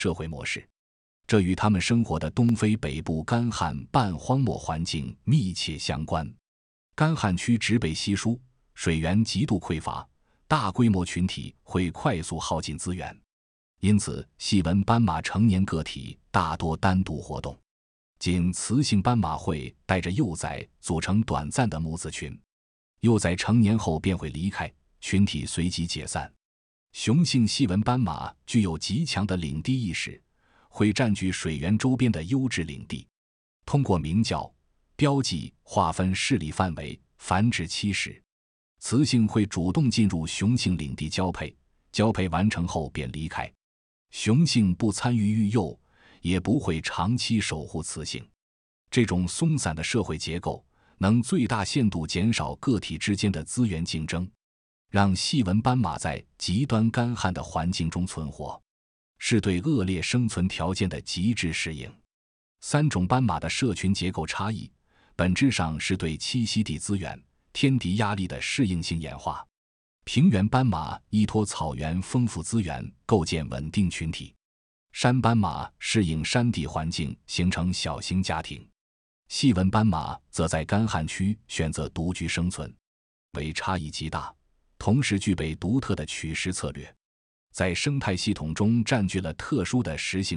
社会模式，这与他们生活的东非北部干旱半荒漠环境密切相关。干旱区植被稀疏，水源极度匮乏，大规模群体会快速耗尽资源，因此细纹斑马成年个体大多单独活动，仅雌性斑马会带着幼崽组成短暂的母子群，幼崽成年后便会离开，群体随即解散。雄性细纹斑马具有极强的领地意识，会占据水源周边的优质领地，通过鸣叫、标记划分势力范围，繁殖期时，雌性会主动进入雄性领地交配，交配完成后便离开。雄性不参与育幼，也不会长期守护雌性。这种松散的社会结构能最大限度减少个体之间的资源竞争，让细纹斑马在极端干旱的环境中存活，是对恶劣生存条件的极致适应。三种斑马的社群结构差异，本质上是对栖息地资源、天敌压力的适应性演化。平原斑马依托草原丰富资源构建稳定群体，山斑马适应山地环境形成小型家庭，细纹斑马则在干旱区选择独居生存，为差异极大，同时具备独特的取食策略，在生态系统中占据了特殊的食性